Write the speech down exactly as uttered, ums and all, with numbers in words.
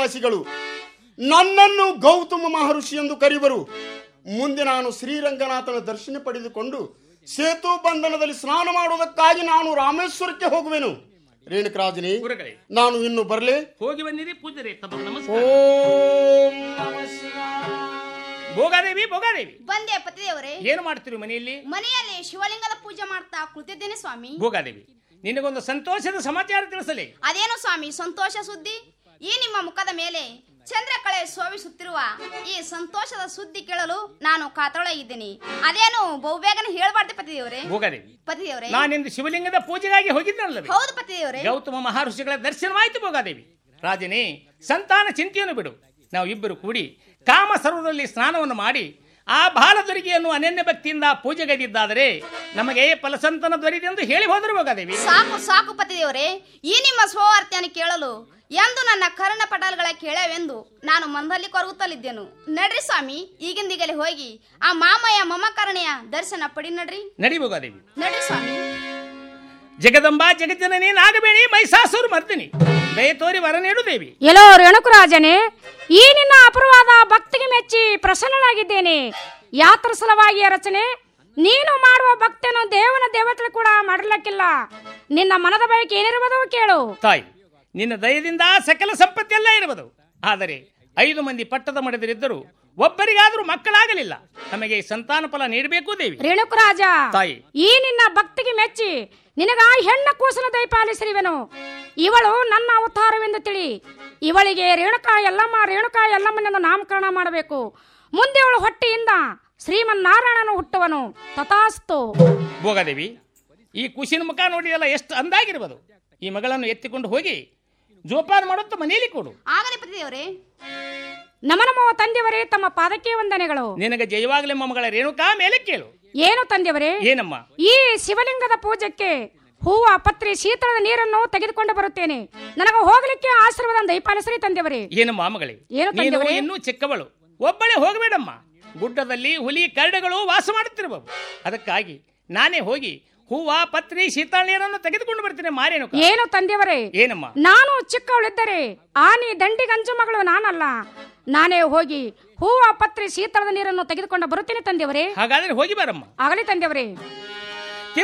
ನಿವಾಸಿಗಳು ನನ್ನನ್ನು ಗೌತಮ ಮಹರ್ಷಿ ಎಂದು ಕರೆಯುವರು. ಮುಂದೆ ನಾನು ಶ್ರೀರಂಗನಾಥನ ದರ್ಶನ ಪಡೆದುಕೊಂಡು ಸೇತು ಬಂಧನದಲ್ಲಿ ಸ್ನಾನ ಮಾಡುವುದಕ್ಕಾಗಿ ನಾನು ರಾಮೇಶ್ವರಕ್ಕೆ ಹೋಗುವೆನು. ರೇಣುಕರಾಜನೇ, ನಾನು ಇನ್ನು ಬರಲೇ? ಹೋಗಿ ಬಂದಿರಿ ಪೂಜರೆ. ಓಂ ನಮಃ ಶಿವಾಯ. ಭೋಗಾದೇವಿ, ಭೋಗಾದೇವಿ ಬಂದೆ ಪತಿದೇವರೇ. ಏನು ಮಾಡ್ತೀರಿ ಮನೆಯಲ್ಲಿ? ಮನೆಯಲ್ಲಿ ಶಿವಲಿಂಗದ ಪೂಜೆ ಮಾಡ್ತಾ ಕುಳಿತಿದ್ದೇನೆ ಸ್ವಾಮಿ. ಭೋಗಾದೇವಿ, ನಿನಗೊಂದು ಸಂತೋಷದ ಸಮಾಚಾರ ತಿಳಿಸಲಿ. ಅದೇನು ಸ್ವಾಮಿ ಸಂತೋಷ ಸುದ್ದಿ? ಈ ನಿಮ್ಮ ಮುಖದ ಮೇಲೆ ಚಂದ್ರಕಳೆ ಶೋಭಿಸುತ್ತಿರುವ ಈ ಸಂತೋಷದ ಸುದ್ದಿ ಕೇಳಲು ನಾನು ಕಾತೊಳಗಿದ್ದೀನಿ. ಅದೇನು ಬಹುಬೇಗನೆ ಹೇಳಬಾರ್ದು ಪತಿದೇವರೇ. ಭೋಗಾದೇವಿ, ಪತಿದೇವರೇ, ನಾನಿಂದು ಶಿವಲಿಂಗದ ಪೂಜೆಗಾಗಿ ಹೋಗಿದ್ದನಲ್ಲವೇ? ಹೌದು ಪತಿದೇವರೇ. ಗೌತಮ ಮಹರ್ಷಿಗಳ ದರ್ಶನವಾಯಿತು. ಭೋಗಾದೇವಿ, ರಾಜನೇ, ಸಂತಾನ ಚಿಂತೆಯನ್ನು ಬಿಡು. ನಾವು ಇಬ್ಬರು ಕೂಡಿ ಕಾಮ ಸರೋವರದಲ್ಲಿ ಸ್ನಾನವನ್ನು ಮಾಡಿ ಆ ಬಾಲದುರ್ಗಿಯನ್ನು ಅನನ್ಯ ಭಕ್ತಿಯಿಂದ ಪೂಜೆಗೈದಿದ್ದಾದರೆ ನಮಗೆ ಫಲಸಂತನ ದೊರೆಯದೆಂದು ಹೇಳಿ ಹೋದರು. ಭೋಗಾದೇವಿ, ಸಾಕು ಸಾಕು ಪತಿದೇವರೇ, ಈ ನಿಮ್ಮ ಸ್ವವಾರ್ತೆಯನ್ನು ಕೇಳಲು ಎಂದು ನನ್ನ ಕರ್ಣ ಪಟಲ್ಗಳ ಕೇಳವೆಂದು ನಾನು ಮಂದಲ್ಲಿ ಕೊರಗುತ್ತಲಿದ್ದೆನು. ನಡ್ರಿ ಸ್ವಾಮಿ, ಈಗಿಂದೀಗಲೇ ಹೋಗಿ ಆ ಮಾಮಯ್ಯ ಮಮಕರ್ಣೆಯ ದರ್ಶನ ಪಡಿ. ನಡ್ರಿ ನಡಿ ಭೋಗಾದೇವಿ. ನಡ್ರಿ ಸ್ವಾಮಿ. ಜಗದಂಬಾ ಜಗಜ್ಜನನಿ ನಾಗಬೇಣಿ ಮೈಸಾಸುರ ಮರ್ದಿನಿ ದಯ ತೋರಿ ವರ ನೀಡು ದೇವಿ. ಎಲ್ಲೋ ರೇಣುಕರಾಜನೇ, ಈ ನಿನ್ನ ಅಪರವಾದ ಭಕ್ತಿಗೆ ಮೆಚ್ಚಿ ಪ್ರಸನ್ನನಾಗಿದ್ದೇನೆ. ಯಾತ್ರ ಸಲುವಾಗಿ ರಚನೆ ನೀನು ಮಾಡುವ ಭಕ್ತಿಯನ್ನು ದೇವನ ದೇವತೆ ಕೂಡ ಮಾಡಲಿಕ್ಕಿಲ್ಲ. ನಿನ್ನ ಮನದ ಬಯಕೆ ಏನಿರುವುದು ಕೇಳು. ತಾಯಿ, ನಿನ್ನ ದಯದಿಂದ ಸಕಲ ಸಂಪತ್ತೆಲ್ಲ ಇರುವುದು. ಆದರೆ ಐದು ಮಂದಿ ಪಟ್ಟದ ಮಡದರಿದ್ದರು, ಒಬ್ಬರಿಗಾದರೂ ಮಕ್ಕಳಾಗಲಿಲ್ಲ. ನಮಗೆ ಸಂತಾನ ಫಲ ನೀಡಬೇಕು ದೇವಿ. ರೇಣುಕರಾಜ, ತಾಯಿ, ಈ ನಿನ್ನ ಭಕ್ತಿಗೆ ಮೆಚ್ಚಿ ನಿನಗ ಹೆಣ್ಣ ಕೂಸನ ದಯಪಾಲಿಸಿರುವೆನು. ಇವಳು ನನ್ನ ಅವತಾರವೆಂದು ತಿಳಿ. ಇವಳಿಗೆ ರೇಣುಕಾ ಯಲ್ಲಮ್ಮ ರೇಣುಕಾ ಯಲ್ಲಮ್ಮನೆಂದು ನಾಮಕರಣ ಮಾಡಬೇಕು. ಮುಂದೆ ಅವಳು ಹೊಟ್ಟೆಯಿಂದ ಶ್ರೀಮನ್ನಾರಾಯಣನು ಹುಟ್ಟುವನು. ತಥಾಸ್ತು. ಭೋಗಾದೇವಿ, ಈ ಕುಶಿನ ಮುಖ ನೋಡಿದಲ್ಲ ಎಷ್ಟು ಅಂದಾಗಿರ್ಬೋದು. ಈ ಮಗಳನ್ನು ಎತ್ತಿಕೊಂಡು ಹೋಗಿ ಜೋಪಾನ ಮಾಡುತ್ತ ಮನೆಯಲ್ಲಿ ಕೊಡು. ಆಗಲಿ ಪತಿದೇವರೇ. ನಮನಮೋ ತಂದೆಯವರೇ, ತಮ್ಮ ಪಾದಕ್ಕೆ ವಂದನೆಗಳು. ನಿನಗೆ ಜಯವಾಗಲಿ ಮಗಳ ರೇಣುಕಾ. ಮೇಲೆ ಕೇಳು. ಏನು ತಂದೆಯವರೇ? ಏನಮ್ಮ? ಈ ಶಿವಲಿಂಗದ ಪೂಜೆಗೆ ಹೂವ ಪತ್ರಿ ಶೀತಳದ ನೀರನ್ನು ತೆಗೆದುಕೊಂಡು ಬರುತ್ತೇನೆ. ನನಗೆ ಹೋಗಲಿಕ್ಕೆ ಆಶೀರ್ವಾದ ದಯಪಾಲಿಸರಿ ತಂದೆಯವರೇ. ಏನಮ್ಮ ಮಗಳೇ, ಏನು ತಂದೆಯವರೇ? ಇನ್ನೂ ಚಿಕ್ಕವಳು, ಒಬ್ಬಳೇ ಹೋಗಬೇಡಮ್ಮ. ಗುಡ್ಡದಲ್ಲಿ ಹುಲಿ ಕರಡುಗಳು ವಾಸ ಮಾಡುತ್ತಿರುವವು. ಅದಕ್ಕಾಗಿ ನಾನೇ ಹೋಗಿ ಹೂವ ಪತ್ರಿ ಶೀತಳ ನೀರನ್ನು ತೆಗೆದುಕೊಂಡು ಬರ್ತೇನೆ. ಮಾರೇನು? ಏನು ತಂದೆಯವರೇ? ಏನಮ್ಮ? ನಾನು ಚಿಕ್ಕವಳಿದ್ದರೆ ಆನಿ ದಂಡಿಗಂಜು ಮಗಳು ನಾನಲ್ಲ. ನಾನೇ ಹೋಗಿ ಹೂವ ಪತ್ರಿ ಶೀತಳದ ನೀರನ್ನು ತೆಗೆದುಕೊಂಡು ಬರುತ್ತೇನೆ ತಂದೆಯವರೇ. ಹಾಗಾದ್ರೆ ಹೋಗಿ ಬರಮ್ಮ. ಆಗಲಿ ತಂದೆಯವರೇ.